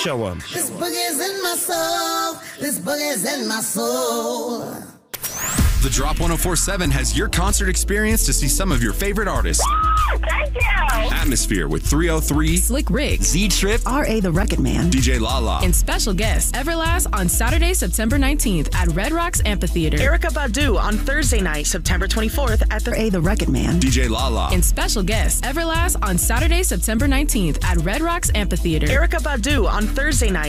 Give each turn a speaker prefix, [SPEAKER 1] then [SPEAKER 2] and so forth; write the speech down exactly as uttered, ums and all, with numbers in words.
[SPEAKER 1] show them.
[SPEAKER 2] This boogie's in my soul. This boogie's in my soul.
[SPEAKER 3] The Drop one oh four point seven has your concert experience to see some of your favorite artists.
[SPEAKER 4] Woo! Thank you!
[SPEAKER 3] Atmosphere with three oh three,
[SPEAKER 5] Slick Rick,
[SPEAKER 3] Z-Trip,
[SPEAKER 6] R A the Record Man,
[SPEAKER 3] D J Lala,
[SPEAKER 5] and special guest Everlast on Saturday, September nineteenth at Red Rocks Amphitheater.
[SPEAKER 7] Erykah Badu on Thursday night, September twenty-fourth at the
[SPEAKER 6] R A the Record Man,
[SPEAKER 3] D J Lala,
[SPEAKER 5] and special guest Everlast on Saturday, September nineteenth at Red Rocks Amphitheater.
[SPEAKER 7] Erykah Badu on Thursday night